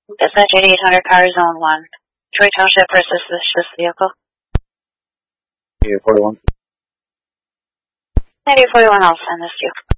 Dispatch 8800 car zone 1. Troy Township versus this vehicle. 8841. 8841, I'll send this to you.